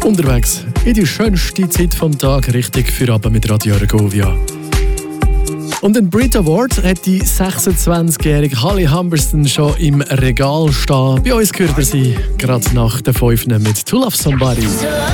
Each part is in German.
Unterwegs in die schönste Zeit vom Tag, richtig für Abend mit Radio Argovia. Und den Brit Award hat die 26-jährige Holly Humberstone schon im Regal stehen. Bei uns gehört sie gerade nach der 5 mit To Love Somebody.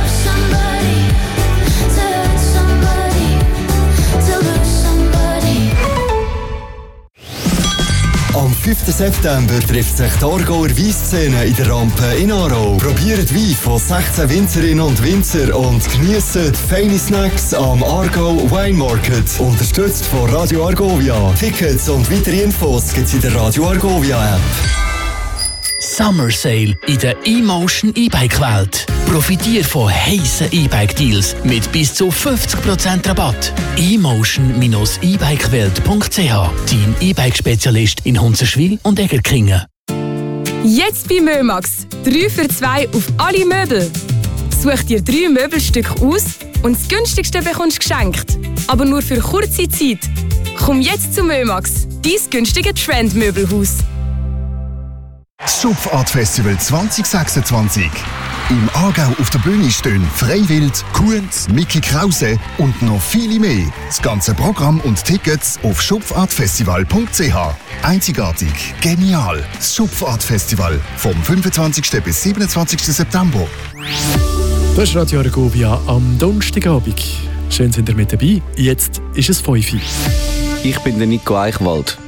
Am 5. September trifft sich die Aargauer Weissszene in der Rampe in Aarau. Probiert Wein von 16 Winzerinnen und Winzer und geniessen feine Snacks am Aargau Wine Market. Unterstützt von Radio Argovia. Tickets und weitere Infos gibt's in der Radio Argovia App. Summer Sale in der eMotion E-Bike-Welt. Profitiere von heissen E-Bike-Deals mit bis zu 50% Rabatt. eMotion-ebikewelt.ch, dein E-Bike-Spezialist in Hunzerschwil und Egerkingen. Jetzt bei Mömax. 3 für 2 auf alle Möbel. Such dir 3 Möbelstücke aus und das günstigste bekommst geschenkt. Aber nur für kurze Zeit. Komm jetzt zu Mömax, dein günstige Trendmöbelhaus. Das Schupfart Festival 2026. Im Aargau auf der Bühne stehen Freiwild, Kuhns, Mickey Krause und noch viele mehr. Das ganze Programm und Tickets auf schupfartfestival.ch. Einzigartig, genial. Das Schupfart Festival vom 25. bis 27. September. Das ist Radio Argovia am Donnerstagabend. Schön sind ihr mit dabei. Jetzt ist es 5 Uhr. Ich bin der Nico Eichwald.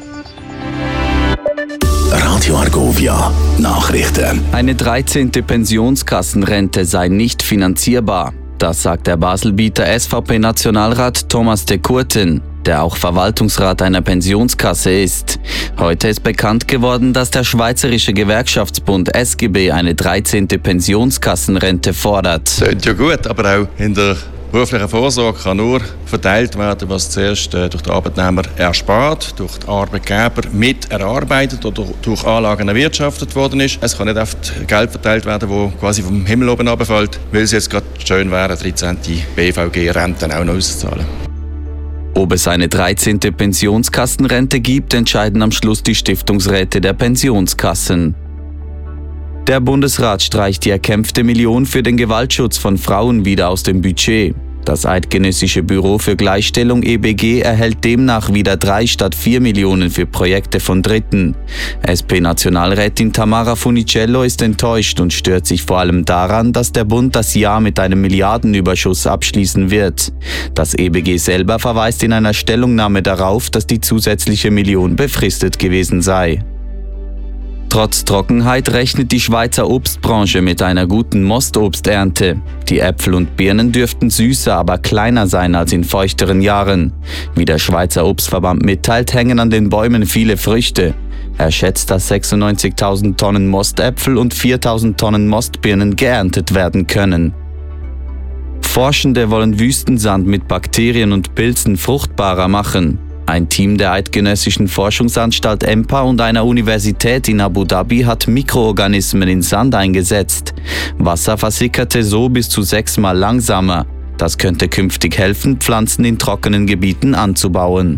Radio Argovia Nachrichten. Eine 13. Pensionskassenrente sei nicht finanzierbar. Das sagt der Baselbieter SVP-Nationalrat Thomas de Kurten, der auch Verwaltungsrat einer Pensionskasse ist. Heute ist bekannt geworden, dass der Schweizerische Gewerkschaftsbund SGB eine 13. Pensionskassenrente fordert. Das klingt ja gut, aber auch in der berufliche Vorsorge kann nur verteilt werden, was zuerst durch den Arbeitnehmer erspart, durch den Arbeitgeber mit erarbeitet oder durch Anlagen erwirtschaftet worden ist. Es kann nicht oft Geld verteilt werden, das quasi vom Himmel oben runterfällt, weil es jetzt gerade schön wäre, 13. BVG-Renten auch noch auszuzahlen. Ob es eine 13. Pensionskassenrente gibt, entscheiden am Schluss die Stiftungsräte der Pensionskassen. Der Bundesrat streicht die erkämpfte Million für den Gewaltschutz von Frauen wieder aus dem Budget. Das Eidgenössische Büro für Gleichstellung EBG erhält demnach wieder 3 statt 4 Millionen für Projekte von Dritten. SP-Nationalrätin Tamara Funicello ist enttäuscht und stört sich vor allem daran, dass der Bund das Jahr mit einem Milliardenüberschuss abschließen wird. Das EBG selber verweist in einer Stellungnahme darauf, dass die zusätzliche Million befristet gewesen sei. Trotz Trockenheit rechnet die Schweizer Obstbranche mit einer guten Mostobsternte. Die Äpfel und Birnen dürften süßer, aber kleiner sein als in feuchteren Jahren. Wie der Schweizer Obstverband mitteilt, hängen an den Bäumen viele Früchte. Er schätzt, dass 96.000 Tonnen Mostäpfel und 4.000 Tonnen Mostbirnen geerntet werden können. Forschende wollen Wüstensand mit Bakterien und Pilzen fruchtbarer machen. Ein Team der Eidgenössischen Forschungsanstalt EMPA und einer Universität in Abu Dhabi hat Mikroorganismen in Sand eingesetzt. Wasser versickerte so bis zu 6-mal langsamer. Das könnte künftig helfen, Pflanzen in trockenen Gebieten anzubauen.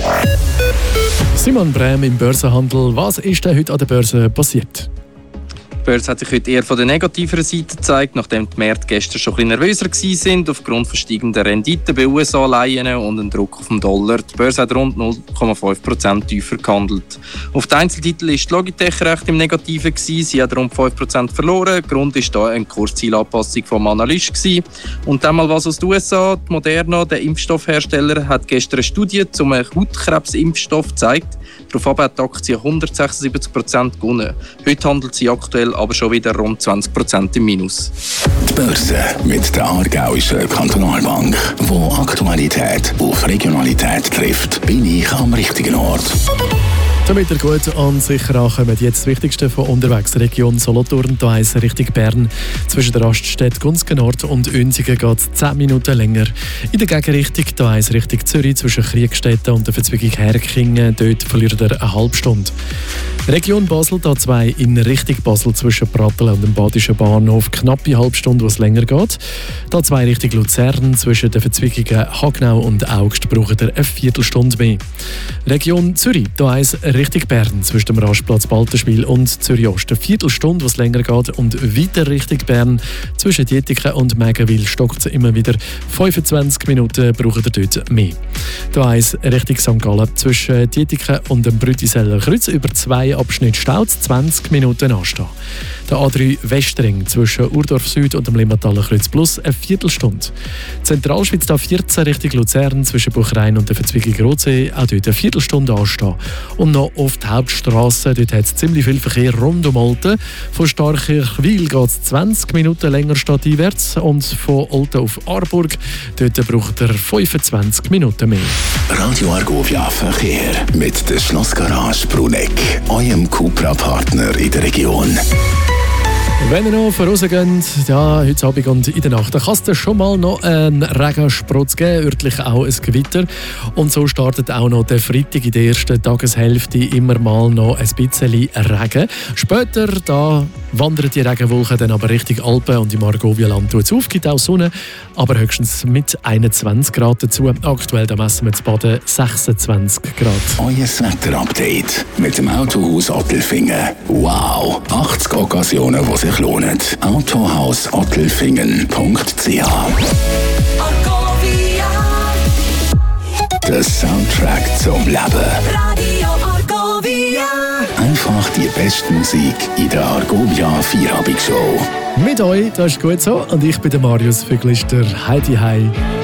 Simon Brem im Börsenhandel. Was ist denn heute an der Börse passiert? Die Börse hat sich heute eher von der negativeren Seite gezeigt, nachdem die Märkte gestern schon ein bisschen nervöser waren aufgrund von steigender Renditen bei USA-Leihen und einem Druck auf den Dollar. Die Börse hat rund 0,5% tiefer gehandelt. Auf den Einzeltiteln war die Logitech recht im Negativen. Sie hat rund 5% verloren. Grund war hier eine Kurszielanpassung vom Analyst. Und dann mal was aus den USA. Die Moderna, der Impfstoffhersteller, hat gestern eine Studie zum Hautkrebsimpfstoff gezeigt. Daraufhin hat die Aktie 176% gewonnen. Heute handelt sie aktuell aber schon wieder rund 20% im Minus. Die Börse mit der Aargauischen Kantonalbank, wo Aktualität auf Regionalität trifft, bin ich am richtigen Ort. Damit ihr gut und sicher ankommt, jetzt das Wichtigste von unterwegs. Region Solothurn, da heisst Richtung Bern. Zwischen der Raststätte Gunzgen-Nord und Uenzigen geht es 10 Minuten länger. In der Gegenrichtung, da heisst Richtung Zürich, zwischen Kriegstetten und der Verzweigung Herkingen, dort verliert ihr eine halbe Stunde. Region Basel, da 2 in Richtung Basel zwischen Pratteln und dem Badischen Bahnhof. Knappe halbe Stunde, wo es länger geht. Da 2 Richtung Luzern, zwischen den Verzweigungen Hagnau und Augst braucht ihr eine Viertelstunde mehr. Region Zürich, da heisst Richtung Bern zwischen dem Rastplatz Baltenschwil und Zürich Ost. Eine Viertelstunde, was länger geht, und weiter Richtung Bern zwischen Dietiken und Mägenwil stockt es immer wieder. 25 Minuten braucht ihr dort mehr. Da eins Richtung St. Gallen zwischen Dietiken und dem Brütiseller Kreuz über 2 Abschnitte staut 20 Minuten anstehen. Der A3 Westring zwischen Urdorf Süd und dem Limmataler Kreuz plus eine Viertelstunde. Zentralschweiz A14 Richtung Luzern zwischen Buchrein und der Verzweigung Rotsee, auch dort eine Viertelstunde anstehen. Und noch auf die Hauptstrasse, dort hat es ziemlich viel Verkehr rund um Olten. Von Starkirchwil geht es 20 Minuten länger stadteinwärts und von Olten auf Aarburg, dort braucht er 25 Minuten mehr. Radio Argovia Verkehr mit der Schlossgarage Bruneck, eurem Cupra-Partner in der Region. Wenn ihr noch vorausgeht, ja, heute Abend und in der Nacht, dann kann es schon mal noch einen Regensprotz geben, örtlich auch ein Gewitter. Und so startet auch noch der Freitag in der ersten Tageshälfte immer mal noch ein bisschen Regen. Später da wandern die Regenwolken dann aber Richtung Alpen und im Argovia-Land tut es auf, gibt auch Sonne, aber höchstens mit 21 Grad dazu. Aktuell da messen wir zu Baden 26 Grad. Euer Wetter-Update mit dem Autohaus Ottelfingen. Wow, 80 Occasionen, die sich lohnen. Autohaus-Ottelfingen.ch. Der Soundtrack zum Leben. Radio Argovia. Einfach die beste Musik in der Argovia Vierabend-Show. Mit euch, das ist gut so. Und ich bin der Marius Füglister. Heidi Hei.